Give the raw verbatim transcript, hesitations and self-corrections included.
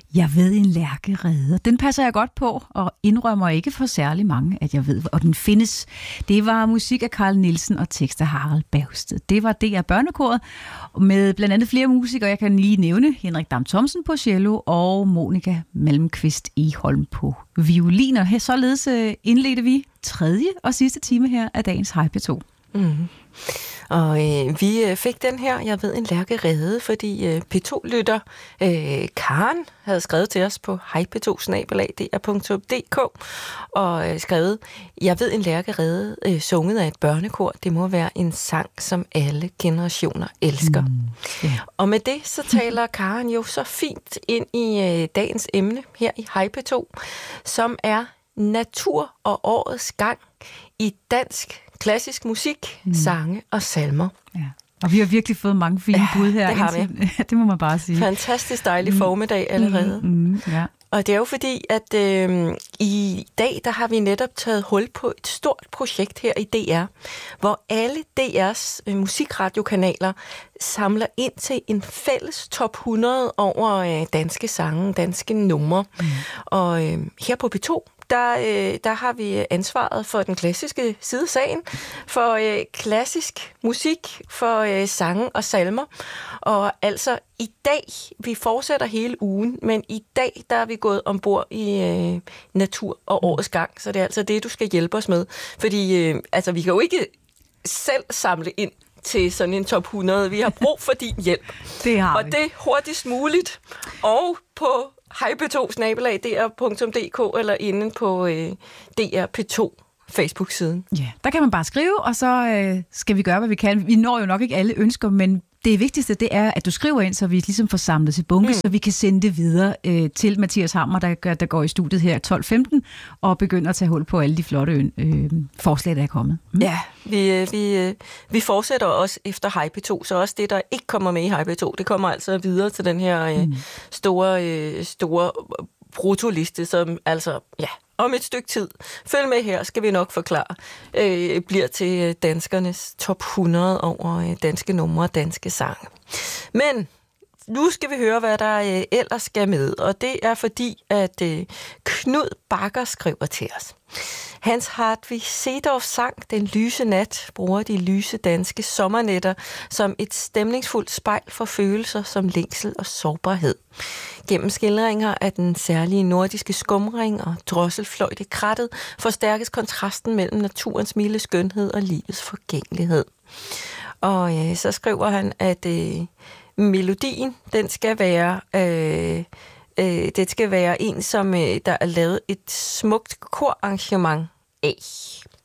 Jeg ved en lærkerede. Den passer jeg godt på, og indrømmer ikke for særlig mange, at jeg ved, og den findes. Det var musik af Carl Nielsen og tekst af Harald Bergsted. Det var D R Børnekoret, med blandt andet flere musikere. Jeg kan lige nævne Henrik Dam Thomsen på cello og Monika Malmqvist Egholm på violin. Og således indledte vi tredje og sidste time her af dagens Hej P to. Mm-hmm. Og øh, vi øh, fik den her, jeg ved, en lærkerede, fordi øh, P to-lytter øh, Karen havde skrevet til os på hej p to snabel-a d r punktum d k og øh, skrevet, jeg ved en lærkerede, øh, sunget af et børnekor. Det må være en sang, som alle generationer elsker. Mm, yeah. Og med det, så taler Karen jo så fint ind i øh, dagens emne her i Hej P to, som er natur og årets gang i dansk klassisk musik, mm. sange og salmer. Ja. Og vi har virkelig fået mange fine ja, bud her. Det har vi. Det må man bare sige. Fantastisk dejlig mm. formiddag allerede. Mm, mm, ja. Og det er jo fordi, at øh, i dag, der har vi netop taget hul på et stort projekt her i D R, hvor alle D R's øh, musikradiokanaler samler ind til en fælles top hundrede over øh, danske sange, danske numre. Mm. Og øh, her på P to, Der, øh, der har vi ansvaret for den klassiske side af sagen, for øh, klassisk musik, for øh, sange og salmer. Og altså i dag, vi fortsætter hele ugen, men i dag, der er vi gået ombord i øh, natur og årets gang. Så det er altså det, du skal hjælpe os med. Fordi øh, altså, vi kan jo ikke selv samle ind til sådan en top hundrede. Vi har brug for din hjælp. Det har og vi. det hurtigst muligt. Og på hej p to snabel-a d r punktum d k eller inde på øh, D R P to Facebook-siden. Ja, der kan man bare skrive, og så øh, skal vi gøre, hvad vi kan. Vi når jo nok ikke alle ønsker, men det vigtigste, det er, at du skriver ind, så vi ligesom får samlet til bunke, mm. så vi kan sende det videre øh, til Mathias Hammer, der, der går i studiet her tolv femten, og begynder at tage hul på alle de flotte øh, forslag, der er kommet. Mm. Ja, vi, vi, vi fortsætter også efter Hej P to, så også det, der ikke kommer med i Hej P to, det kommer altså videre til den her øh, mm. store, øh, store brutoliste, som altså, ja, om et stykke tid, følg med her, skal vi nok forklare, øh, bliver til danskernes top hundrede over øh, danske numre og danske sange. Men nu skal vi høre, hvad der øh, ellers skal med, og det er fordi, at øh, Knud Bakker skriver til os. Hans Hartvig Sedorf sang Den lyse nat bruger de lyse danske sommernætter som et stemningsfuldt spejl for følelser som længsel og sårbarhed. Gennem skildringer af den særlige nordiske skumring og drosselfløjt i krattet forstærkes kontrasten mellem naturens milde skønhed og livets forgængelighed. Og øh, så skriver han, at øh, melodien, den skal være... Øh, øh, det skal være en, som øh, der er lavet et smukt korarrangement af.